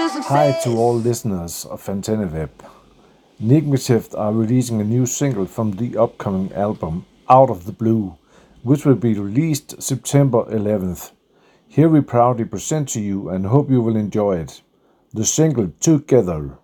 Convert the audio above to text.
Hi to all listeners of AntennaWeb. Nigmatift are releasing a new single from the upcoming album Out of the Blue, which will be released September 11th. Here we proudly present to you and hope you will enjoy it. The single Together.